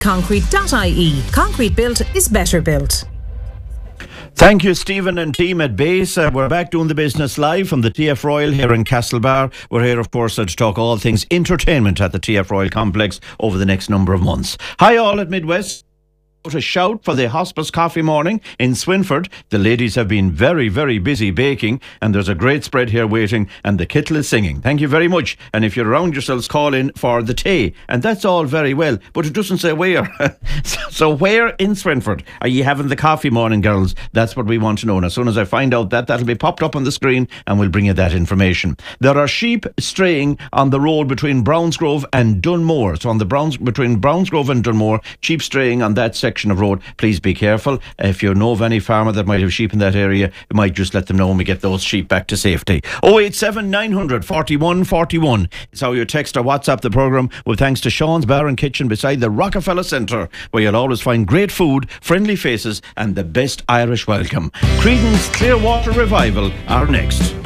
Concrete.ie. Concrete built is better built. Thank you, Stephen and team at Base. We're back doing the business live from the TF Royal here in Castlebar. We're here, of course, to talk all things entertainment at the TF Royal complex over the next number of months. Hi all at Midwest. A shout for the Hospice Coffee Morning in Swinford. The ladies have been very, very busy baking, and there's a great spread here waiting, and the kettle is singing. Thank you very much. And if you're around yourselves, call in for the tea. And that's all very well, but it doesn't say where. So where in Swinford are you having the coffee morning, girls? That's what we want to know. And as soon as I find out that, that'll be popped up on the screen, and we'll bring you that information. There are sheep straying on the road between Brownsgrove and Dunmore. So on the between Brownsgrove and Dunmore, sheep straying on that section of road. Please be careful. If you know of any farmer that might have sheep in that area, you might just let them know when we get those sheep back to safety. 087 900 41 41. It's how you text or WhatsApp the programme, with thanks to Sean's Bar and Kitchen beside the Rockefeller Centre, where you'll always find great food, friendly faces and the best Irish welcome. Creedence Clearwater Revival are next.